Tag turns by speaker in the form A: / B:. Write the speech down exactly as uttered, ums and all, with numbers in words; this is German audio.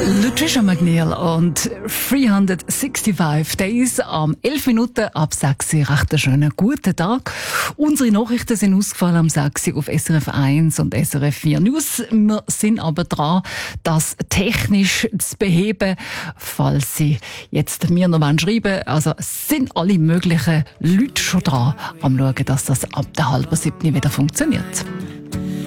A: Lucia McNeil und dreihundertfünfundsechzig Days am elf Minuten ab sechs Uhr. Recht einen schönen guten Tag. Unsere Nachrichten sind ausgefallen am sechs Uhr auf S R F eins und S R F vier News. Wir sind aber dran, das technisch zu beheben, falls Sie jetzt mir noch schreiben wollen. Also es sind alle möglichen Leute schon dran am schauen, dass das ab der halben siebten wieder funktioniert.